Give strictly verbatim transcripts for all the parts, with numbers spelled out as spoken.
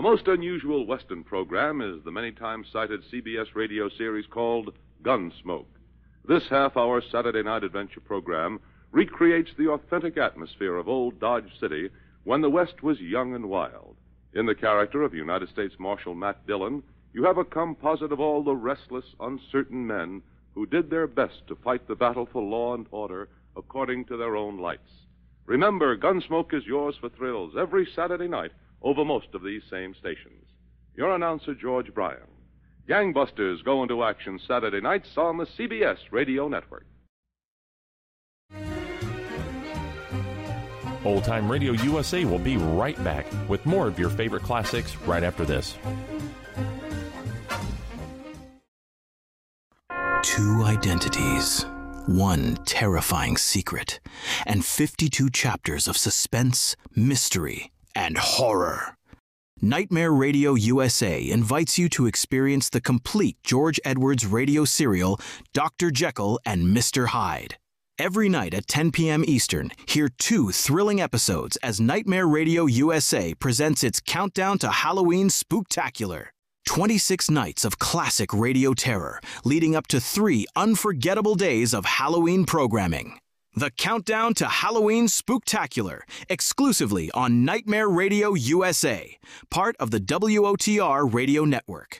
most unusual Western program is the many times cited C B S radio series called Gunsmoke. This half-hour Saturday night adventure program recreates the authentic atmosphere of old Dodge City when the West was young and wild. In the character of United States Marshal Matt Dillon, you have a composite of all the restless, uncertain men who did their best to fight the battle for law and order according to their own lights. Remember, Gunsmoke is yours for thrills every Saturday night over most of these same stations. Your announcer, George Bryan. Gangbusters go into action Saturday nights on the C B S Radio Network. Old Time Radio U S A will be right back with more of your favorite classics right after this. Two identities, one terrifying secret, and fifty-two chapters of suspense, mystery, and horror. Nightmare Radio U S A invites you to experience the complete George Edwards radio serial, Doctor Jekyll and Mister Hyde. Every night at ten p.m. Eastern, hear two thrilling episodes as Nightmare Radio U S A presents its Countdown to Halloween Spooktacular. twenty-six nights of classic radio terror, leading up to three unforgettable days of Halloween programming. The Countdown to Halloween Spooktacular, exclusively on Nightmare Radio U S A, part of the W O T R radio network.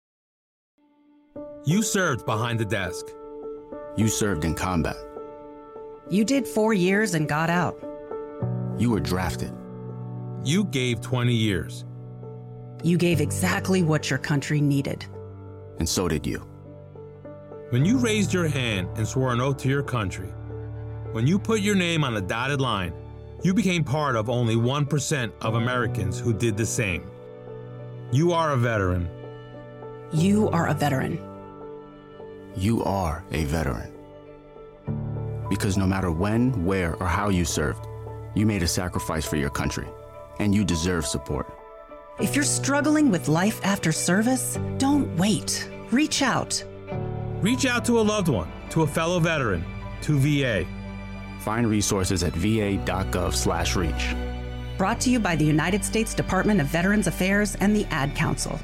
You served behind the desk. You served in combat. You did four years and got out. You were drafted. You gave twenty years. You gave exactly what your country needed. And so did you. When you raised your hand and swore an oath to your country, when you put your name on a dotted line, you became part of only one percent of Americans who did the same. You are a veteran. You are a veteran. You are a veteran. Because no matter when, where, or how you served, you made a sacrifice for your country, and you deserve support. If you're struggling with life after service, don't wait. Reach out. Reach out to a loved one, to a fellow veteran, to V A. Find resources at va.gov slash reach. Brought to you by the United States Department of Veterans Affairs and the Ad Council.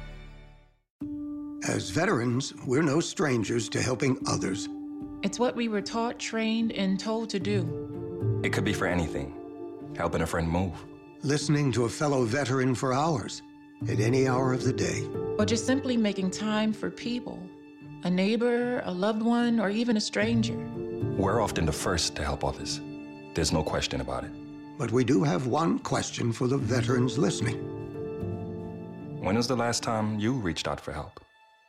As veterans, we're no strangers to helping others. It's what we were taught, trained, and told to do. It could be for anything. Helping a friend move. Listening to a fellow veteran for hours, at any hour of the day. Or just simply making time for people. A neighbor, a loved one, or even a stranger. We're often the first to help others. There's no question about it. But we do have one question for the veterans listening. When was the last time you reached out for help?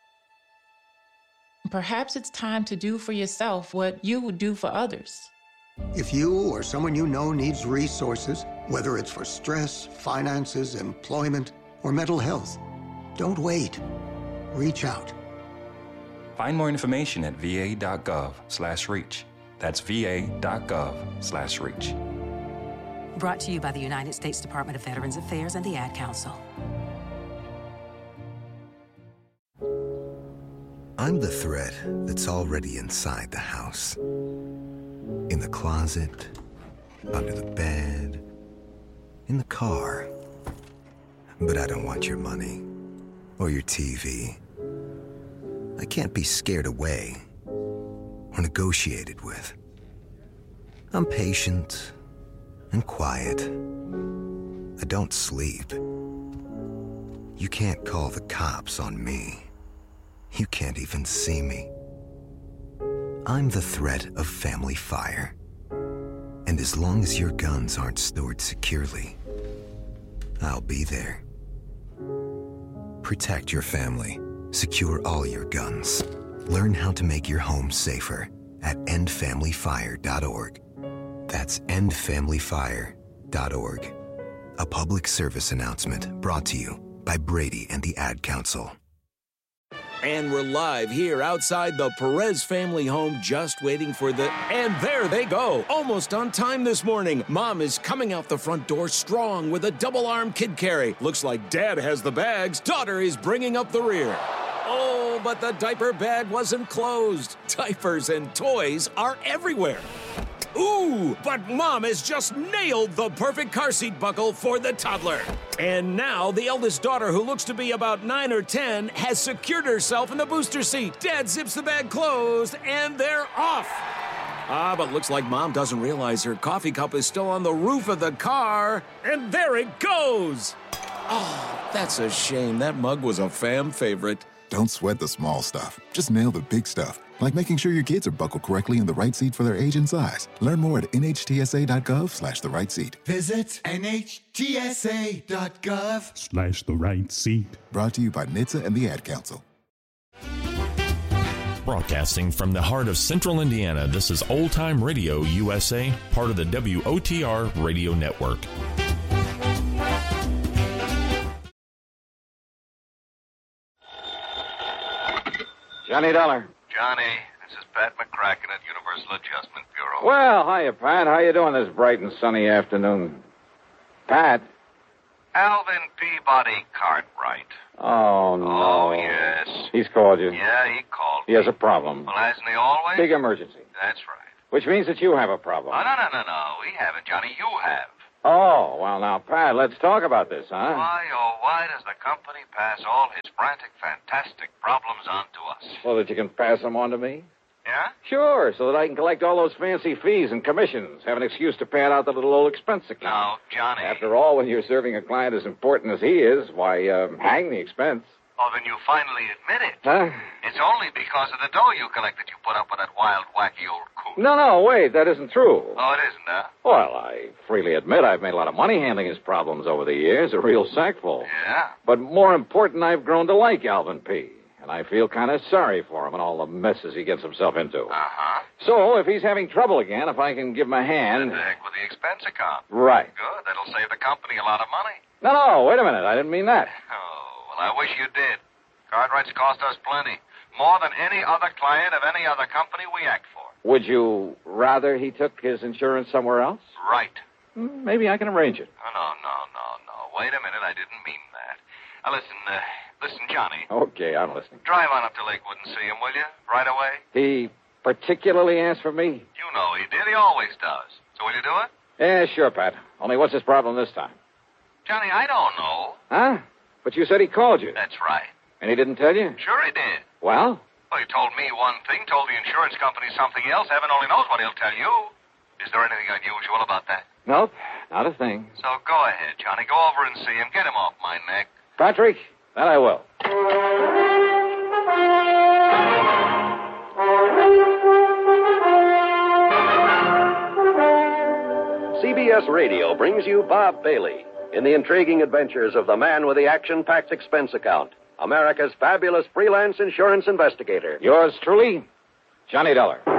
Perhaps it's time to do for yourself what you would do for others. If you or someone you know needs resources, whether it's for stress, finances, employment, or mental health, don't wait. Reach out. Find more information at va.gov slash reach. That's va.gov slash reach. Brought to you by the United States Department of Veterans Affairs and the Ad Council. I'm the thread that's already inside the house. In the closet, under the bed, in the car. But I don't want your money or your T V. I can't be scared away or negotiated with. I'm patient and quiet. I don't sleep. You can't call the cops on me. You can't even see me. I'm the threat of family fire. And as long as your guns aren't stored securely, I'll be there. Protect your family. Secure all your guns. Learn how to make your home safer at end family fire dot org. That's end family fire dot org. A public service announcement brought to you by Brady and the Ad Council. And we're live here outside the Perez family home, just waiting for the... And there they go, almost on time this morning. Mom is coming out the front door strong with a double-arm kid carry. Looks like Dad has the bags. Daughter is bringing up the rear. Oh, but the diaper bag wasn't closed. Diapers and toys are everywhere. Ooh, but Mom has just nailed the perfect car seat buckle for the toddler. And now the eldest daughter, who looks to be about nine or ten, has secured herself in the booster seat. Dad zips the bag closed, and they're off. Ah, but looks like Mom doesn't realize her coffee cup is still on the roof of the car. And there it goes. Oh, that's a shame. That mug was a fam favorite. Don't sweat the small stuff. Just nail the big stuff, like making sure your kids are buckled correctly in the right seat for their age and size. Learn more at nhtsa.gov slash the right seat. Visit nhtsa.gov Slash the right seat. Brought to you by N H T S A and the Ad Council. Broadcasting from the heart of Central Indiana, this is Old Time Radio U S A, part of the W O T R Radio Network. Johnny Dollar. Johnny, this is Pat McCracken at Universal Adjustment Bureau. Well, hiya, Pat. How you doing this bright and sunny afternoon? Pat? Alvin Peabody Cartwright. Oh, no. Oh, yes. He's called you. Yeah, he called He has a problem. Well, hasn't he always? Big emergency. That's right. Which means that you have a problem. Oh, no, no, no, no. We haven't, Johnny. You have. Oh, well, now, Pat, let's talk about this, huh? Why, oh, why does the company pass all his frantic, fantastic problems on to us? So that you can pass them on to me? Yeah? Sure, so that I can collect all those fancy fees and commissions, have an excuse to pad out the little old expense account. No, Johnny. After all, when you're serving a client as important as he is, why, uh, hang the expense. Oh, then you finally admit it. Huh? It's only because of the dough you collect that you put up with that wild, wacky old coot. No, no, wait, that isn't true. Oh, it isn't, huh? Well, I freely admit I've made a lot of money handling his problems over the years, a real sackful. Yeah? But more important, I've grown to like Alvin P., and I feel kind of sorry for him and all the messes he gets himself into. Uh-huh. So, if he's having trouble again, if I can give him a hand... The heck with the expense account. Right. Good, that'll save the company a lot of money. No, no, wait a minute, I didn't mean that. Oh, well, I wish you did. Cartwright's cost us plenty. More than any other client of any other company we act for. Would you rather he took his insurance somewhere else? Right. Maybe I can arrange it. Oh, no, no, no, no. Wait a minute, I didn't mean that. Now, listen, uh, listen, Johnny. Okay, I'm listening. Drive on up to Lakewood and see him, will you? Right away? He particularly asked for me? You know he did. He always does. So will you do it? Yeah, sure, Pat. Only what's his problem this time? Johnny, I don't know. Huh? But you said he called you. That's right. And he didn't tell you? Sure he did. Well? Well, he told me one thing, told the insurance company something else. Heaven only knows what he'll tell you. Is there anything unusual about that? Nope, not a thing. So go ahead, Johnny. Go over and see him. Get him off my neck. Patrick, that I will. C B S Radio brings you Bob Bailey in the intriguing adventures of the man with the action-packed expense account, America's fabulous freelance insurance investigator. Yours truly, Johnny Dollar.